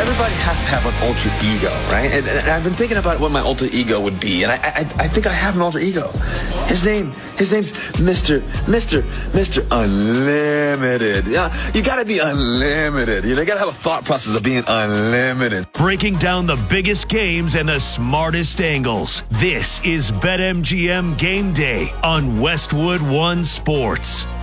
everybody has to have an alter ego, right? And I've been thinking about what my alter ego would be, and I think I have an alter ego. His name's Mr. Unlimited. Yeah, you gotta be unlimited. You gotta have a thought process of being unlimited. Breaking down the biggest games and the smartest angles. This is BetMGM Game Day on Westwood One Sports.